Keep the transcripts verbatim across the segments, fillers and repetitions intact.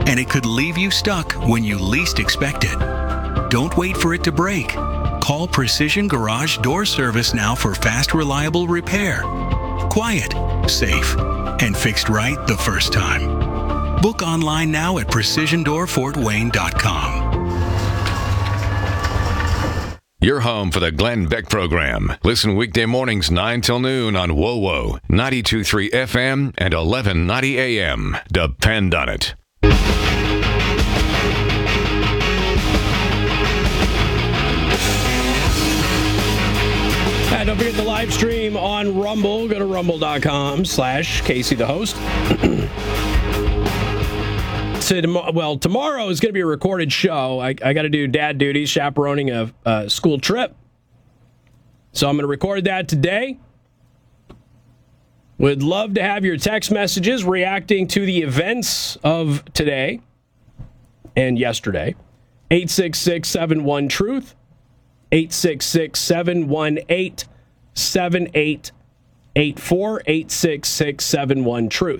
and it could leave you stuck when you least expect it. Don't wait for it to break. Call Precision Garage Door Service now for fast, reliable repair. Quiet, safe, and fixed right the first time. Book online now at precision door fort wayne dot com. Your home for the Glenn Beck Program. Listen weekday mornings nine till noon on W O W O, ninety-two point three F M and eleven ninety A M. Depend on it. And don't forget the live stream on Rumble. Go to rumble.com slash Casey the host. So, well, tomorrow is going to be a recorded show. I, I got to do dad duties, chaperoning a, a school trip. So I'm going to record that today. Would love to have your text messages reacting to the events of today and yesterday. eight six six, seven one, truth. eight six six, seven one eight, seven eight eight four. eight six six, seven one, truth.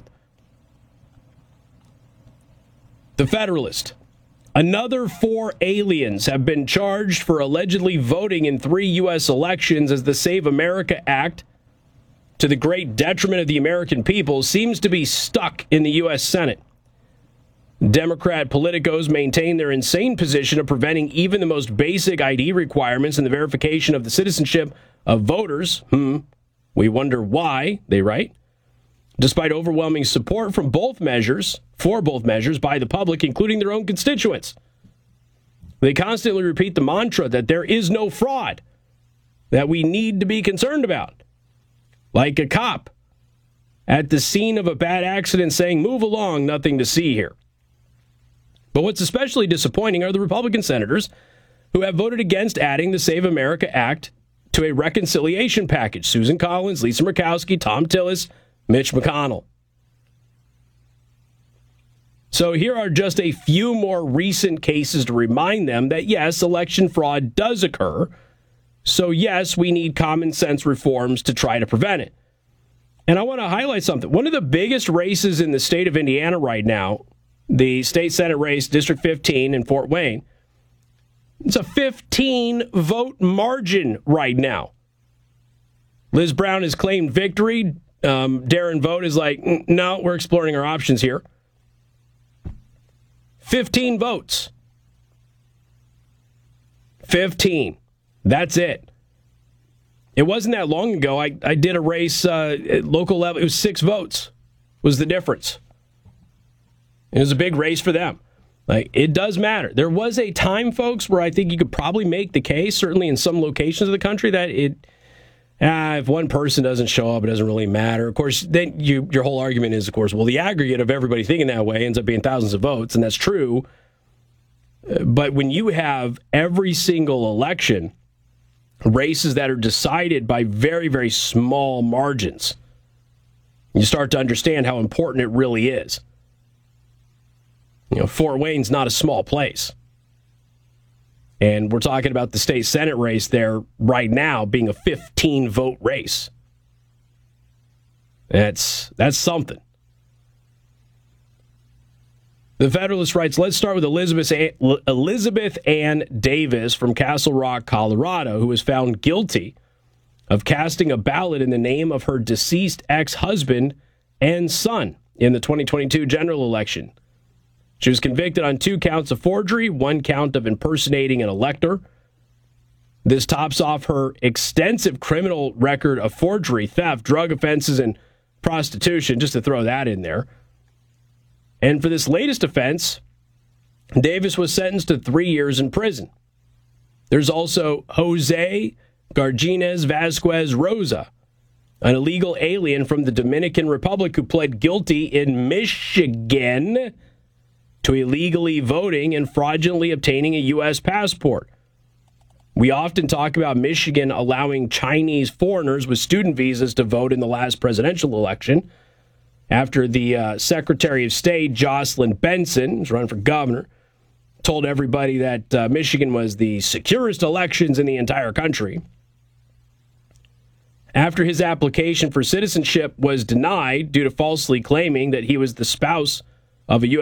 The Federalist. Another four aliens have been charged for allegedly voting in three U S elections as the Save America Act, to the great detriment of the American people, seems to be stuck in the U S Senate. Democrat politicos maintain their insane position of preventing even the most basic I D requirements and the verification of the citizenship of voters. Hmm. We wonder why, they write. Despite overwhelming support from both measures, for both measures by the public, including their own constituents. They constantly repeat the mantra that there is no fraud that we need to be concerned about. Like a cop at the scene of a bad accident saying, "Move along, nothing to see here." But what's especially disappointing are the Republican senators who have voted against adding the Save America Act to a reconciliation package. Susan Collins, Lisa Murkowski, Tom Tillis, Mitch McConnell. So here are just a few more recent cases to remind them that, yes, election fraud does occur. So, yes, we need common sense reforms to try to prevent it. And I want to highlight something. One of the biggest races in the state of Indiana right now, the state Senate race, District fifteen in Fort Wayne, it's a fifteen vote margin right now. Liz Brown has claimed victory. Um, Darren Vogt is like, no, we're exploring our options here. fifteen votes. fifteen. That's it. It wasn't that long ago. I, I did a race uh, at local level. It was six votes was the difference. It was a big race for them. Like, it does matter. There was a time, folks, where I think you could probably make the case, certainly in some locations of the country, that it, ah, if one person doesn't show up, it doesn't really matter. Of course, then you, your whole argument is, of course, well, the aggregate of everybody thinking that way ends up being thousands of votes, and that's true. But when you have every single election, races that are decided by very, very small margins, you start to understand how important it really is. You know, Fort Wayne's not a small place. And we're talking about the state Senate race there right now being a fifteen-vote race. That's that's something. The Federalist writes, let's start with Elizabeth, A- Elizabeth Ann Davis from Castle Rock, Colorado, who was found guilty of casting a ballot in the name of her deceased ex-husband and son in the twenty twenty-two general election. She was convicted on two counts of forgery, one count of impersonating an elector. This tops off her extensive criminal record of forgery, theft, drug offenses, and prostitution, just to throw that in there. And for this latest offense, Davis was sentenced to three years in prison. There's also Jose Garginez Vasquez Rosa, an illegal alien from the Dominican Republic who pled guilty in Michigan to illegally voting and fraudulently obtaining a U S passport. We often talk about Michigan allowing Chinese foreigners with student visas to vote in the last presidential election after the uh, Secretary of State, Jocelyn Benson, who's running for governor, told everybody that uh, Michigan was the securest elections in the entire country. After his application for citizenship was denied due to falsely claiming that he was the spouse of a U S